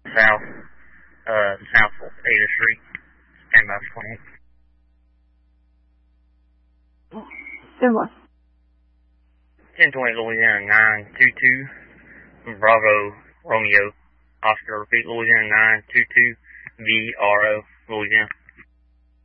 south, south 8th Street, and about 28. Then what? 1020 Louisiana 922, Bravo, Romeo, Oscar, repeat, Louisiana 922, VRO, Louisiana.